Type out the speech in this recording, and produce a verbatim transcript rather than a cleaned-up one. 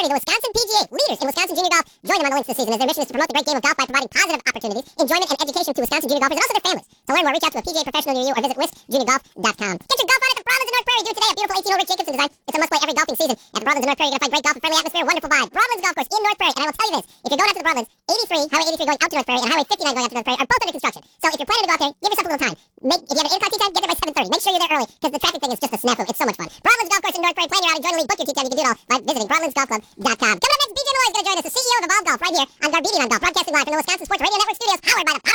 joining the Wisconsin P G A, leaders in Wisconsin junior golf. Join them on the links this season as their mission is to promote the great game of golf by providing positive opportunities, enjoyment, and education to Wisconsin junior golfers and also their families. To learn more, reach out to a P G A professional near you or visit wisc junior golf dot com. Get your golf on at the Broadlands in North Prairie. Do it today. A beautiful eighteen-hole Rick Jacobson design. It's a must-play every golfing season. At the Broadlands in North Prairie, you're going to find great golf, a friendly atmosphere, wonderful vibe. Broadlands Golf Course in North Prairie. And I will tell you this, if you're going out to the Broadlands, eighty-three, Highway eighty-three going out to North Prairie, and Highway fifty-nine going out to North Prairie are both under construction. So if you're planning to go out there, give yourself a little time. Make, if you have an eight o'clock tee time, get there by seven thirty. Make sure you're there early, because the traffic thing is just a snafu. It's so much fun. Broadlands Golf Course in North Prairie. Plan your outing, join the league, book your tee time. You can do it all by visiting broadlands golf club dot com. Coming up next, B J Malloy is going to join us, the C E O of Evolve Golf, right here on Garbedian on Golf, broadcasting live from the Wisconsin Sports Radio Network studios, powered by the Power